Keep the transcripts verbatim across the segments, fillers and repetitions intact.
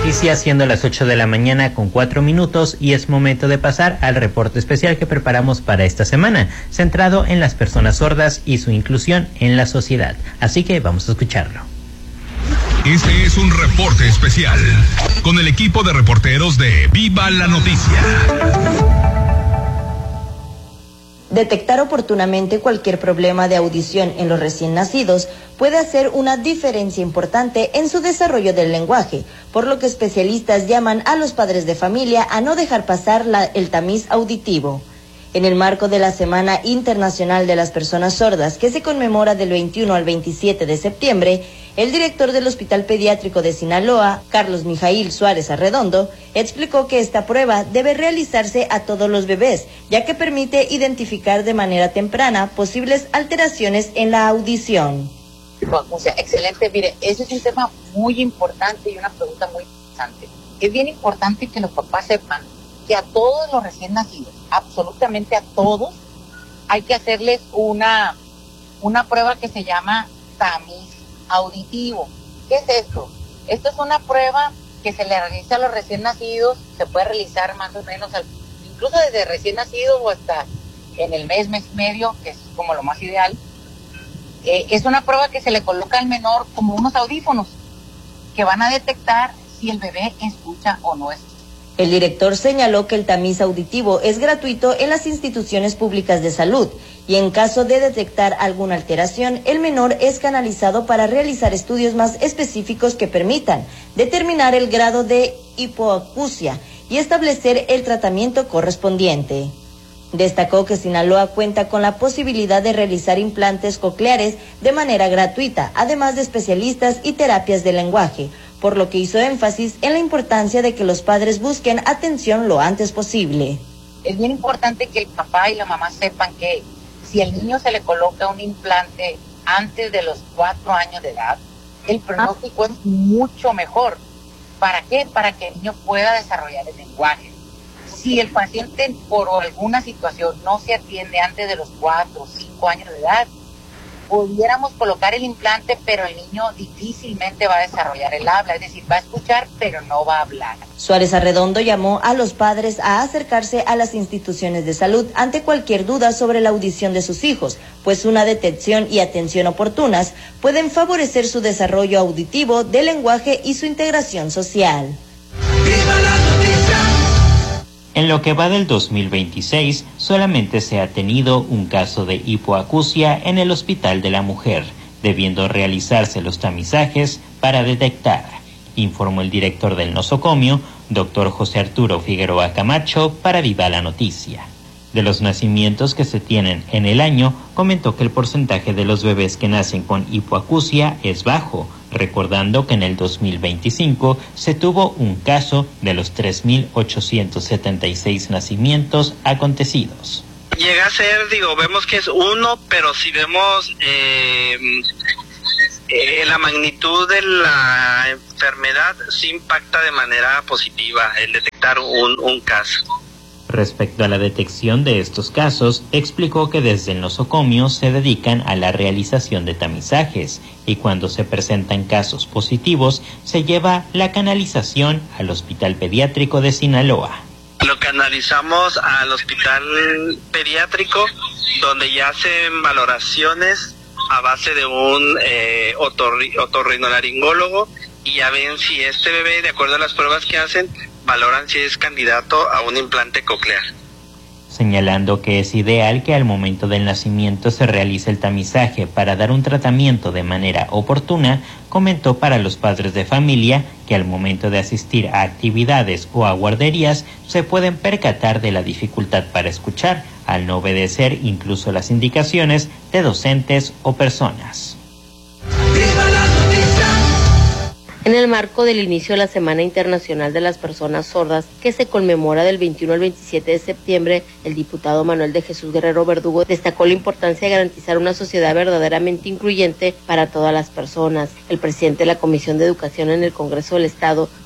Noticias, siendo las ocho de la mañana con cuatro minutos, y es momento de pasar al reporte especial que preparamos para esta semana, centrado en las personas sordas y su inclusión en la sociedad. Así que vamos a escucharlo. Este es un reporte especial con el equipo de reporteros de Viva la Noticia. Detectar oportunamente cualquier problema de audición en los recién nacidos puede hacer una diferencia importante en su desarrollo del lenguaje, por lo que especialistas llaman a los padres de familia a no dejar pasar la, el tamiz auditivo. En el marco de la Semana Internacional de las Personas Sordas, que se conmemora del veintiuno al veintisiete de septiembre, el director del Hospital Pediátrico de Sinaloa, Carlos Mijail Suárez Arredondo, explicó que esta prueba debe realizarse a todos los bebés, ya que permite identificar de manera temprana posibles alteraciones en la audición. O sea, excelente. Mire, ese es un tema muy importante y una pregunta muy interesante. Es bien importante que los papás sepan que a todos los recién nacidos, absolutamente a todos, hay que hacerles una, una prueba que se llama tamiz auditivo. ¿Qué es esto? Esto es una prueba que se le realiza a los recién nacidos, se puede realizar más o menos, al, incluso desde recién nacidos o hasta en el mes, mes y medio, que es como lo más ideal. Eh, es una prueba que se le coloca al menor como unos audífonos que van a detectar si el bebé escucha o no escucha. El director señaló que el tamiz auditivo es gratuito en las instituciones públicas de salud y en caso de detectar alguna alteración, el menor es canalizado para realizar estudios más específicos que permitan determinar el grado de hipoacusia y establecer el tratamiento correspondiente. Destacó que Sinaloa cuenta con la posibilidad de realizar implantes cocleares de manera gratuita, además de especialistas y terapias de lenguaje, por lo que hizo énfasis en la importancia de que los padres busquen atención lo antes posible. Es bien importante que el papá y la mamá sepan que si al niño se le coloca un implante antes de los cuatro años de edad, el pronóstico es mucho mejor. ¿Para qué? Para que el niño pueda desarrollar el lenguaje. Si el paciente por alguna situación no se atiende antes de los cuatro o cinco años de edad, pudiéramos colocar el implante, pero el niño difícilmente va a desarrollar el habla, es decir, va a escuchar, pero no va a hablar. Suárez Arredondo llamó a los padres a acercarse a las instituciones de salud ante cualquier duda sobre la audición de sus hijos, pues una detección y atención oportunas pueden favorecer su desarrollo auditivo, del lenguaje y su integración social. ¡Viva la noticia! En lo que va del dos mil veintiséis, solamente se ha tenido un caso de hipoacusia en el Hospital de la Mujer, debiendo realizarse los tamizajes para detectar, informó el director del nosocomio, doctor José Arturo Figueroa Camacho, para Viva la Noticia. De los nacimientos que se tienen en el año, comentó que el porcentaje de los bebés que nacen con hipoacusia es bajo, recordando que en el dos mil veinticinco se tuvo un caso de los tres mil ochocientos setenta y seis nacimientos acontecidos. Llega a ser, digo, vemos que es uno, pero si vemos eh, eh, la magnitud de la enfermedad, sí impacta de manera positiva el detectar un, un caso. Respecto a la detección de estos casos, explicó que desde el nosocomio se dedican a la realización de tamizajes y cuando se presentan casos positivos se lleva la canalización al Hospital Pediátrico de Sinaloa. Lo canalizamos al Hospital Pediátrico, donde ya hacen valoraciones a base de un eh, otorri- otorrinolaringólogo y ya ven si este bebé, de acuerdo a las pruebas que hacen, valoran si es candidato a un implante coclear. Señalando que es ideal que al momento del nacimiento se realice el tamizaje para dar un tratamiento de manera oportuna, comentó para los padres de familia que al momento de asistir a actividades o a guarderías se pueden percatar de la dificultad para escuchar al no obedecer incluso las indicaciones de docentes o personas. ¡Viva la noticia! En el marco del inicio de la Semana Internacional de las Personas Sordas, que se conmemora del veintiuno al veintisiete de septiembre, el diputado Manuel de Jesús Guerrero Verdugo destacó la importancia de garantizar una sociedad verdaderamente incluyente para todas las personas. El presidente de la Comisión de Educación en el Congreso del Estado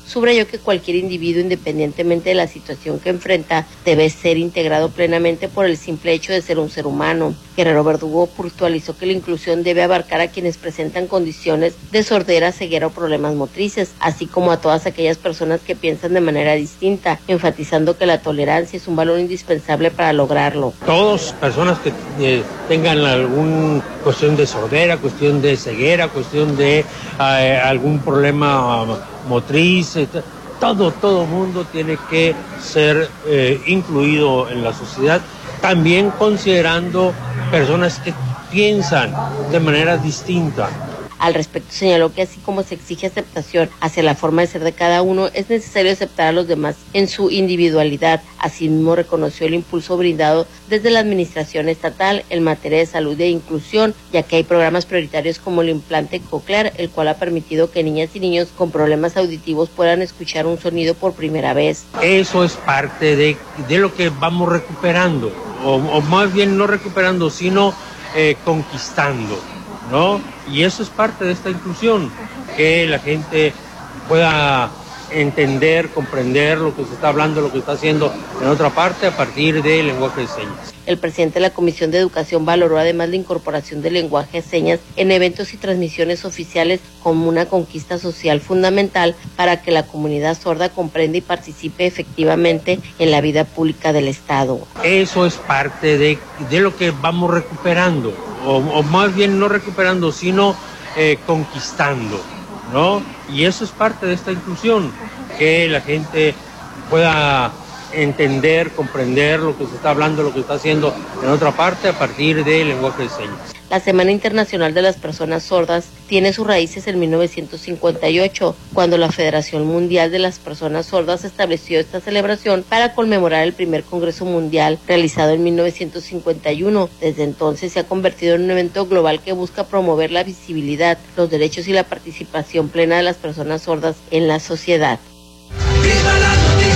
subrayó que cualquier individuo, independientemente de la situación que enfrenta, debe ser integrado plenamente por el simple hecho de ser un ser humano. Guerrero Verdugo puntualizó que la inclusión debe abarcar a quienes presentan condiciones de sordera, ceguera o problemas motrices, así como a todas aquellas personas que piensan de manera distinta, enfatizando que la tolerancia es un valor indispensable para lograrlo. Todas personas que eh, tengan alguna cuestión de sordera, cuestión de ceguera, cuestión de eh, algún problema motriz, eh, todo, todo mundo tiene que ser eh, incluido en la sociedad, también considerando personas que piensan de manera distinta. Al respecto señaló que así como se exige aceptación hacia la forma de ser de cada uno, es necesario aceptar a los demás en su individualidad. Asimismo reconoció el impulso brindado desde la administración estatal en materia de salud e inclusión, ya que hay programas prioritarios como el implante coclear, el cual ha permitido que niñas y niños con problemas auditivos puedan escuchar un sonido por primera vez. Eso es parte de, de lo que vamos recuperando, o, o más bien no recuperando, sino eh, conquistando, ¿no? Y eso es parte de esta inclusión, que la gente pueda entender, comprender lo que se está hablando, lo que está haciendo en otra parte a partir del lenguaje de señas. El presidente de la Comisión de Educación valoró además la incorporación del lenguaje de señas en eventos y transmisiones oficiales como una conquista social fundamental para que la comunidad sorda comprenda y participe efectivamente en la vida pública del Estado. Eso es parte de, de lo que vamos recuperando, o, o más bien no recuperando, sino eh, conquistando, ¿no? Y eso es parte de esta inclusión, que la gente pueda entender, comprender lo que se está hablando, lo que está haciendo en otra parte a partir del lenguaje de señas. La Semana Internacional de las Personas Sordas tiene sus raíces en mil novecientos cincuenta y ocho, cuando la Federación Mundial de las Personas Sordas estableció esta celebración para conmemorar el primer Congreso Mundial realizado en mil novecientos cincuenta y uno. Desde entonces se ha convertido en un evento global que busca promover la visibilidad, los derechos y la participación plena de las personas sordas en la sociedad. ¡Viva la noticia!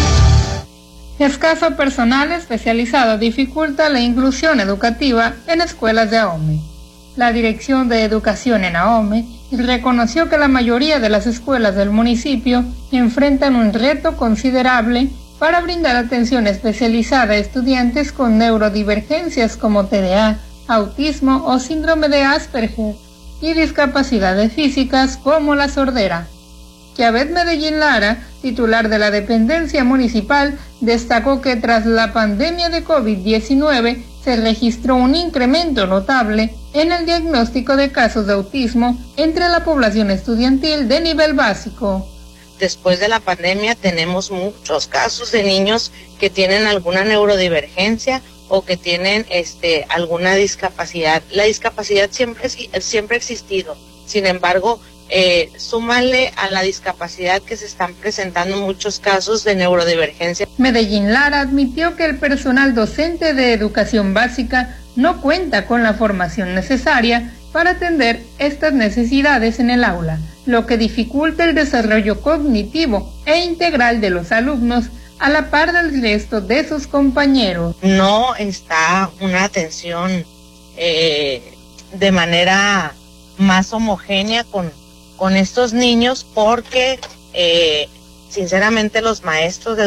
Escaso personal especializado dificulta la inclusión educativa en escuelas de Ahome. La Dirección de Educación en Ahome reconoció que la mayoría de las escuelas del municipio enfrentan un reto considerable para brindar atención especializada a estudiantes con neurodivergencias como T D A, autismo o síndrome de Asperger y discapacidades físicas como la sordera. Yavet Medellín Lara, titular de la dependencia municipal, destacó que tras la pandemia de COVID diecinueve se registró un incremento notable en el diagnóstico de casos de autismo entre la población estudiantil de nivel básico. Después de la pandemia tenemos muchos casos de niños que tienen alguna neurodivergencia o que tienen este, alguna discapacidad. La discapacidad siempre, siempre ha existido, sin embargo, Eh, súmale a la discapacidad que se están presentando muchos casos de neurodivergencia. Medellín Lara admitió que el personal docente de educación básica no cuenta con la formación necesaria para atender estas necesidades en el aula, lo que dificulta el desarrollo cognitivo e integral de los alumnos a la par del resto de sus compañeros. No está una atención eh, de manera más homogénea con con estos niños porque eh, sinceramente los maestros de